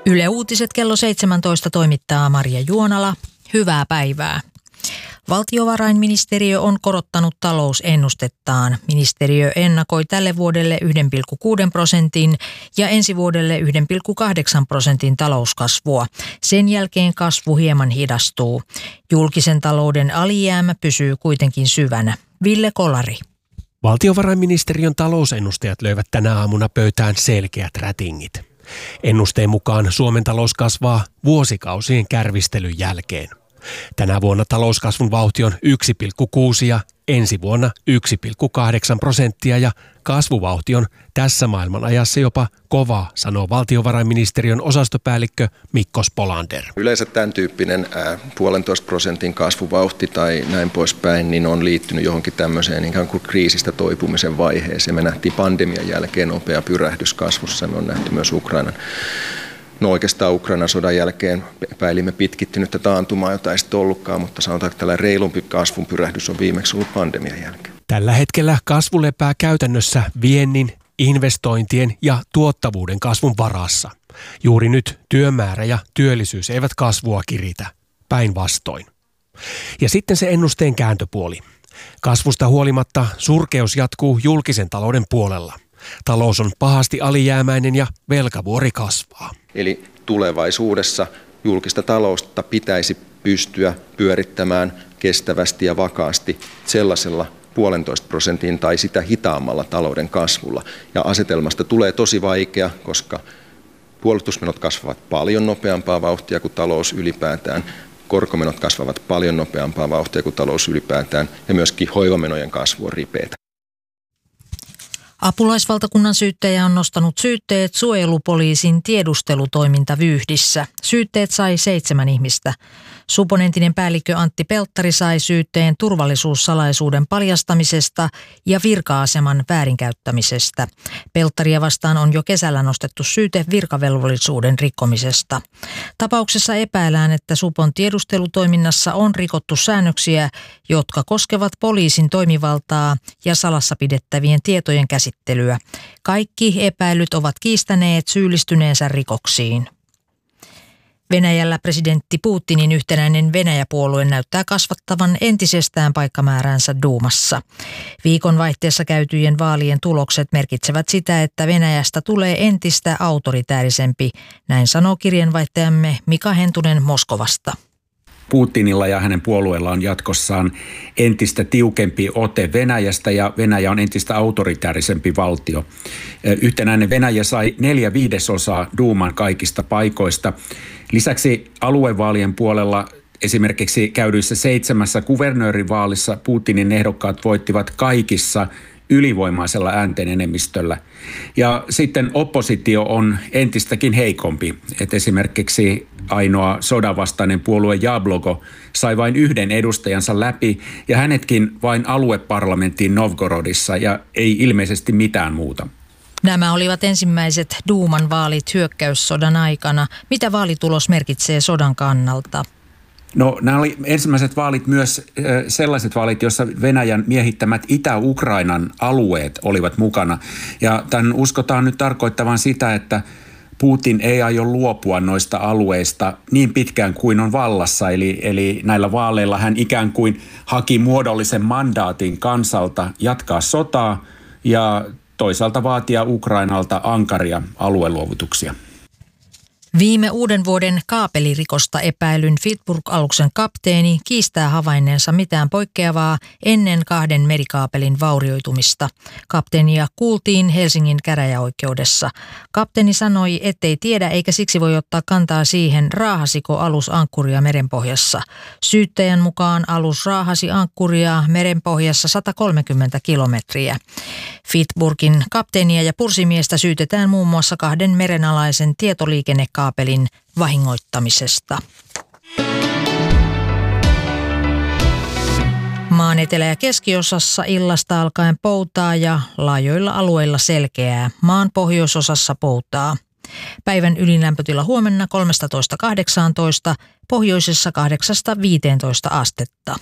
Yle Uutiset kello 17 toimittaa Marja Juonala. Hyvää päivää. Valtiovarainministeriö on korottanut talousennustettaan. Ministeriö ennakoi tälle vuodelle 1,6% ja ensi vuodelle 1,8% talouskasvua. Sen jälkeen kasvu hieman hidastuu. Julkisen talouden alijäämä pysyy kuitenkin syvänä. Ville Kolari. Valtiovarainministeriön talousennustajat löivät tänä aamuna pöytään selkeät rätingit. Ennusteen mukaan Suomen talous kasvaa vuosikausien kärvistelyn jälkeen. Tänä vuonna talouskasvun vauhti on 1,6 ja ensi vuonna 1,8% ja kasvuvauhti on tässä maailmanajassa jopa kova, sanoo valtiovarainministeriön osastopäällikkö Mikko Spolander. Yleensä tämän tyyppinen 1,5% kasvuvauhti tai näin poispäin niin on liittynyt johonkin tämmöiseen ikään kuin kriisistä toipumisen vaiheeseen. Me nähtiin pandemian jälkeen nopea pyrähdys kasvussa, me on nähty myös Ukrainan sodan jälkeen epäilimme pitkittynyttä taantumaa, jota ei sitten ollutkaan, mutta sanotaan, että tällainen reilumpi kasvun pyrähdys on viimeksi ollut pandemian jälkeen. Tällä hetkellä kasvu lepää käytännössä viennin, investointien ja tuottavuuden kasvun varassa. Juuri nyt työmäärä ja työllisyys eivät kasvua kiritä, päinvastoin. Ja sitten se ennusteen kääntöpuoli. Kasvusta huolimatta surkeus jatkuu julkisen talouden puolella. Talous on pahasti alijäämäinen ja velkavuori kasvaa. Eli tulevaisuudessa julkista taloutta pitäisi pystyä pyörittämään kestävästi ja vakaasti sellaisella 1,5% tai sitä hitaammalla talouden kasvulla. Ja asetelmasta tulee tosi vaikea, koska puolustusmenot kasvavat paljon nopeampaa vauhtia kuin talous ylipäätään. Korkomenot kasvavat paljon nopeampaa vauhtia kuin talous ylipäätään ja myöskin hoivamenojen kasvu on ripeätä. Apulaisvaltakunnan syyttäjä on nostanut syytteet suojelupoliisin tiedustelutoimintavyyhdissä. Syytteet sai 7 ihmistä. Supon entinen päällikkö Antti Pelttari sai syytteen turvallisuussalaisuuden paljastamisesta ja virka-aseman väärinkäyttämisestä. Pelttaria vastaan on jo kesällä nostettu syyte virkavelvollisuuden rikkomisesta. Tapauksessa epäillään, että Supon tiedustelutoiminnassa on rikottu säännöksiä, jotka koskevat poliisin toimivaltaa ja salassa pidettävien tietojen käsittelyä. Kaikki epäilyt ovat kiistäneet syyllistyneensä rikoksiin. Venäjällä presidentti Putinin yhtenäinen Venäjä-puolue näyttää kasvattavan entisestään paikkamääränsä Duumassa. Viikonvaihteessa käytyjen vaalien tulokset merkitsevät sitä, että Venäjästä tulee entistä autoritäärisempi, näin sanoo kirjeenvaihtajamme Mika Hentunen Moskovasta. Putinilla ja hänen puolueellaan on jatkossaan entistä tiukempi ote Venäjästä ja Venäjä on entistä autoritäärisempi valtio. Yhtenäinen Venäjä sai 4/5 Duuman kaikista paikoista. Lisäksi aluevaalien puolella esimerkiksi käydyissä 7 kuvernöörivaalissa Putinin ehdokkaat voittivat kaikissa ylivoimaisella äänten enemmistöllä. Ja sitten oppositio on entistäkin heikompi. Et esimerkiksi ainoa sodanvastainen puolue Jablogo sai vain 1 edustajansa läpi ja hänetkin vain alueparlamenttiin Novgorodissa ja ei ilmeisesti mitään muuta. Nämä olivat ensimmäiset Duuman vaalit hyökkäyssodan aikana. Mitä vaalitulos merkitsee sodan kannalta? No, nämä oli ensimmäiset vaalit myös sellaiset vaalit, joissa Venäjän miehittämät Itä-Ukrainan alueet olivat mukana. Ja tämän uskotaan nyt tarkoittavan sitä, että Putin ei aio luopua noista alueista niin pitkään kuin on vallassa. Eli näillä vaaleilla hän ikään kuin haki muodollisen mandaatin kansalta jatkaa sotaa ja toisaalta vaatia Ukrainalta ankaria alueluovutuksia. Viime uuden vuoden kaapelirikosta epäilyn Fitburg-aluksen kapteeni kiistää havainneensa mitään poikkeavaa ennen 2 merikaapelin vaurioitumista. Kapteenia kuultiin Helsingin käräjäoikeudessa. Kapteeni sanoi, ettei tiedä eikä siksi voi ottaa kantaa siihen, raahasiko alus ankkuria merenpohjassa. Syyttäjän mukaan alus raahasi ankkuria merenpohjassa 130 kilometriä. Fitburgin kapteenia ja pursimiestä syytetään muun muassa 2 merenalaisen tietoliikennekaapelin vahingoittamisesta. Maan etelä- ja keskiosassa illasta alkaen poutaa ja laajoilla alueilla selkeää. Maan pohjoisosassa poutaa. Päivän ylinlämpötila huomenna 13–18, pohjoisessa 8–15 astetta.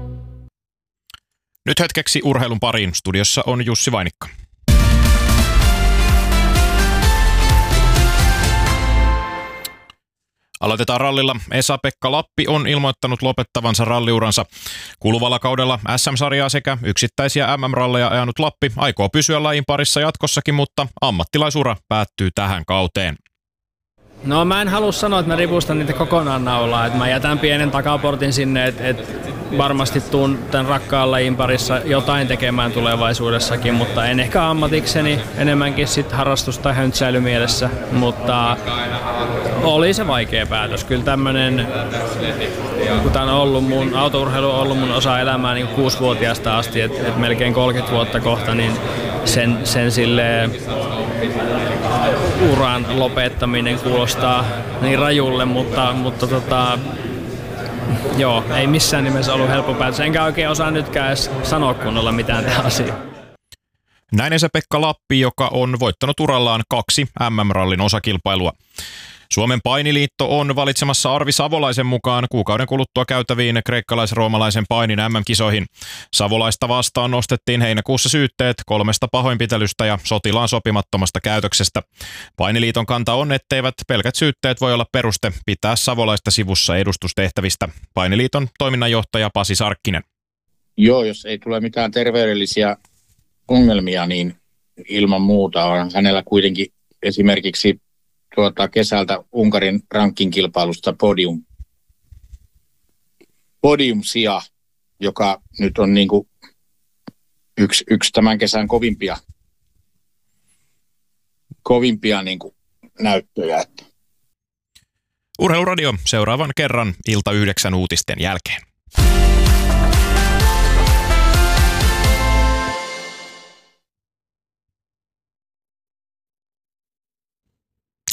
Nyt hetkeksi urheilun pariin. Studiossa on Jussi Vainikka. Aloitetaan rallilla. Esa-Pekka Lappi on ilmoittanut lopettavansa ralliuransa. Kuluvalla kaudella SM-sarjaa sekä yksittäisiä MM-ralleja ajanut Lappi aikoo pysyä lajin parissa jatkossakin, mutta ammattilaisura päättyy tähän kauteen. No mä en halua sanoa, että mä ripustan niitä kokonaan naulaa. Että mä jätän pienen takaportin sinne, että varmasti tuun tämän rakkaan lajin parissa jotain tekemään tulevaisuudessakin, mutta en ehkä ammatikseni, enemmänkin sit harrastus- tai höntsäilymielessä, mutta oli se vaikea päätös. Kyllä tämmönen, kun tää on ollut autourheilu on ollut mun osa elämää niin 6-vuotiaasta asti, että melkein 30 vuotta kohta, niin sen silleen uran lopettaminen kuulostaa niin rajulle, mutta joo, ei missään nimessä ollut helppo päätös. Enkä oikein osaa nytkään edes sanoa kunnolla mitään tähän asiaan. Näin Esa-Pekka Lappi, joka on voittanut urallaan 2 MM-rallin osakilpailua. Suomen painiliitto on valitsemassa Arvi Savolaisen mukaan kuukauden kuluttua käytäviin kreikkalais-roomalaisen painin MM-kisoihin. Savolaista vastaan nostettiin heinäkuussa syytteet 3 pahoinpitelystä ja sotilaan sopimattomasta käytöksestä. Painiliiton kanta on, etteivät pelkät syytteet voi olla peruste pitää Savolaista sivussa edustustehtävistä. Painiliiton toiminnanjohtaja Pasi Sarkkinen. Joo, jos ei tule mitään terveydellisiä ongelmia, niin ilman muuta on hänellä kuitenkin esimerkiksi kesältä Unkarin ranking-kilpailusta podium-sija, joka nyt on niin kuin yksi tämän kesän kovimpia niin kuin näyttöjä. Urheiluradio seuraavan kerran ilta 9 uutisten jälkeen.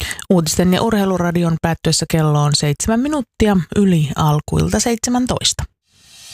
Uutisten ja urheiluradion päättyessä kello on 7 minuuttia yli alkuilta 17.